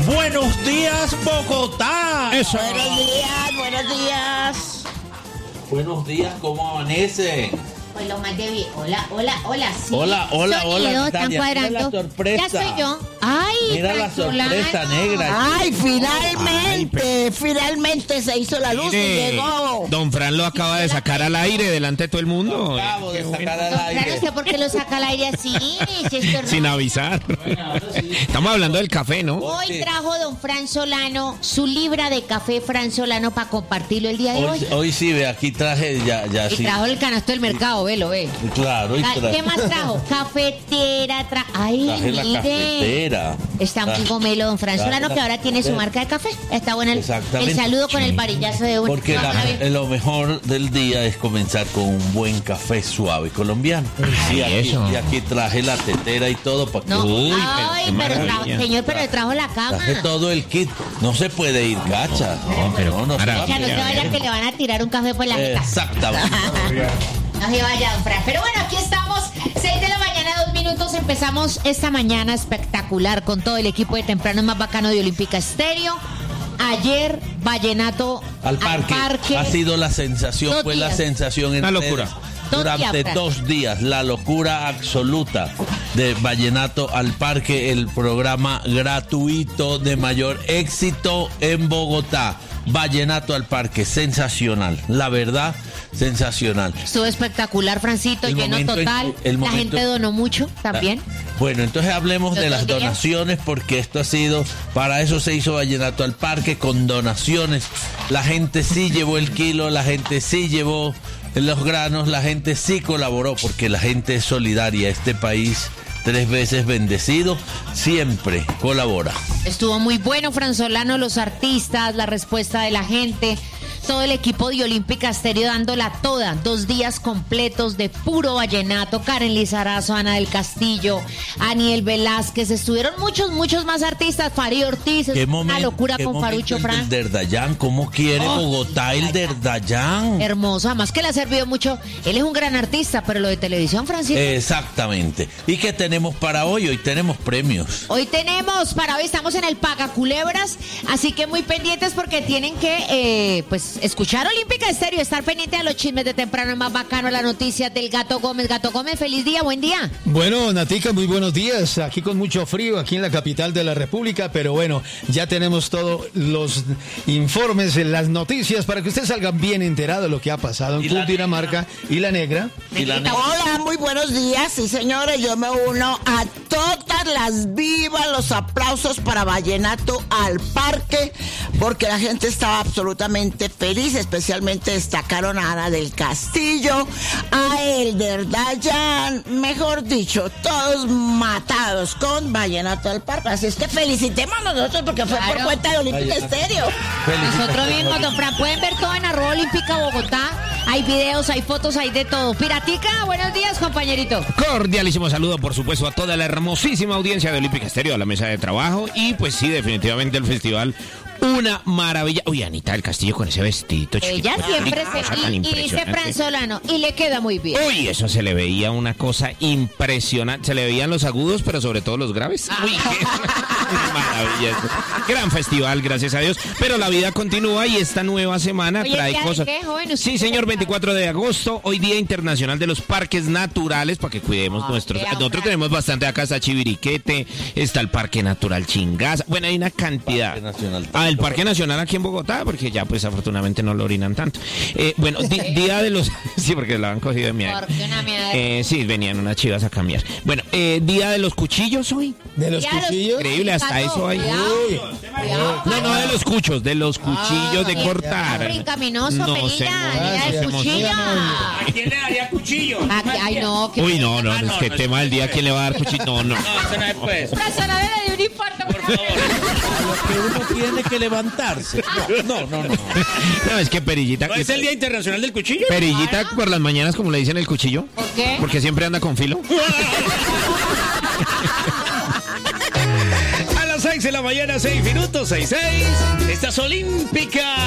Buenos días, Bogotá. Eso. Buenos días. Buenos días, ¿cómo amanecen? Pues lo más de bien. Hola, sí. Hola, Sonido, Natalia. están cuadrando. Mira la sorpresa. Ya soy yo. Ay, Mira la Franzolano. sorpresa negra. Ay, finalmente se hizo la luz y llegó. Don Fran lo acaba de sacar al aire delante de todo el mundo. Acabo de sacar al Claro, aire. no sé por qué lo saca al aire así. Si esto Sin no. avisar. Estamos hablando del café, ¿no? Hoy trajo don Fran Solano su libra de café Fran Solano para compartirlo el día de hoy. Hoy sí, ve, aquí traje ya Y sí. trajo el canasto del mercado, velo, ve. Claro, y ¿Qué más trajo? Cafetera, Ay, traje la mire. cafetera. Está muy gomelo don Fran Traje Solano, la que ahora tiene su cafetera. marca de café. Está bueno el Exactamente. saludo con el varillazo de uno. Porque lo mejor del día es comenzar con un buen café suave colombiano. Sí, eso. Y aquí traje la tetera y todo para que... No, Uy, ay, qué pero maravilla. señor, pero le trajo la cama. Traje todo el kit. No se puede ir gacha. No, pero no se maravilla. va a Ya no se pegar. vaya que le van a tirar un café por la mitad. Exactamente. No se vaya, don Fran. Pero bueno, aquí estamos, 6 de la mañana, 2 minutos. Empezamos esta mañana espectacular con todo el equipo de Temprano más bacano de Olímpica Estéreo. Ayer, Vallenato Al parque. Ha sido la sensación, Dos fue la días. sensación en Una redes. locura. Durante Fran. 2 días, la locura absoluta de Vallenato al Parque, el programa gratuito de mayor éxito en Bogotá. Vallenato al Parque, sensacional, la verdad, sensacional. Estuvo espectacular, Francito, El lleno momento en- total. el La momento- gente donó mucho también. Bueno, entonces hablemos de las donaciones, porque esto ha sido, para eso se hizo Vallenato al Parque, con donaciones. La gente sí llevó el kilo, la gente sí llevó los granos, la gente sí colaboró, porque la gente es solidaria. Este país, 3 veces bendecido, siempre colabora. Estuvo muy bueno, Fran Solano, los artistas, la respuesta de la gente, todo el equipo de Olímpica Estéreo dándola toda, 2 días completos de puro vallenato. Karen Lizarazo, Ana del Castillo, Aniel Velázquez, estuvieron muchos más artistas, Fari Ortiz, es una locura qué con momento Farucho el Fran. del Derdayán, ¿cómo quiere Bogotá el Derdayán? Hermoso, además que le ha servido mucho. Él es un gran artista, pero lo de televisión, Francisco. Exactamente. ¿Y qué tenemos para hoy? Hoy tenemos premios. Hoy tenemos, para hoy estamos en el Pagaculebras, así que muy pendientes porque tienen que, escuchar Olímpica Estéreo, estar pendiente a los chismes de temprano más bacano, la noticia del Gato Gómez. Gato Gómez, feliz día, buen día. Bueno, Natica, muy buenos días. Aquí con mucho frío, aquí en la capital de la República, pero bueno, ya tenemos todos los informes, las noticias, para que ustedes salgan bien enterados de lo que ha pasado en Cundinamarca y La Negra. Y la Hola, muy buenos días. Sí, señores, yo me uno a todas las vivas, los aplausos para Vallenato al Parque, porque la gente estaba absolutamente feliz, especialmente destacaron a Ana del Castillo, a Elder Dayan, mejor dicho, todos matados con Vallenato al Parque. Así es que felicitemos a nosotros porque fue por Claro. cuenta de Olímpica Estéreo. Nosotros mismos, don Fran, pueden ver todo en @Olímpica Bogotá. Hay videos, hay fotos, hay de todo. Piratica, buenos días, compañerito. Cordialísimo saludo, por supuesto, a toda la hermosísima audiencia de Olímpica Estéreo, a la mesa de trabajo. Y pues sí, definitivamente el festival, una maravilla. Uy, Anita del Castillo con ese vestidito Ella chiquito, siempre qué cosa tan y dice impresionante. Fran Solano, y le queda muy bien. Uy, eso se le veía una cosa impresionante. Se le veían los agudos, pero sobre todo los graves. Uy, qué maravilla. Gran festival, gracias a Dios. Pero la vida continúa y esta nueva semana Oye, trae ¿día de cosas. qué, joven? ¿Usted Sí, señor, 24 de agosto, hoy Día Internacional de los Parques Naturales, para que cuidemos nuestros. vea, Nosotros Fran. tenemos bastante acá, está Chiviriquete, está el Parque Natural Chingaza. Bueno, hay una cantidad. Parque Nacional. El Parque Nacional aquí en Bogotá, porque ya pues afortunadamente no lo orinan tanto. Día de los... Sí, porque lo han cogido de mi área. Porque una mierda. Sí, venían unas chivas a cambiar. Bueno, Día de los Cuchillos hoy. De los Ya los- cuchillos. Increíble, hasta eso hay. Cuidado, No, de los cuchos, de los cuchillos de ya. cortar. Brincaminoso, No, Perilla, señor. día del Gracias, cuchillo. ¿A quién le daría cuchillo? Ay, no, que Uy, no, es que tema del día, ¿quién le va a dar cuchillo? No. No, eso no es pues. Fran Solano le dio un infarto. Por favor. A lo que uno tiene que levantarse. No. No, es que Perillita... ¿No es el Día Internacional del Cuchillo? Perillita por las mañanas, como le dicen el cuchillo. ¿Por qué? Porque siempre anda con filo. A las 6 de la mañana, 6 minutos, 6:06. Esta es Olímpica